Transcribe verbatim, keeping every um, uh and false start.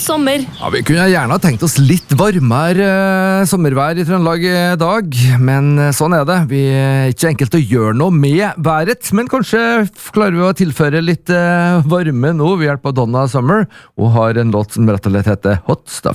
sommer. Ja, vi kunne gjerne ha tenkt oss litt varmere eh, sommervær i Trøndelag i dag, men eh, sånn er det. Vi er ikke enkelt å gjøre noe med været, men kanskje klarer vi å tilføre litt eh, varme nå ved hjelp av Donna Summer, og har en låt som rett og slett heter Hot Stuff.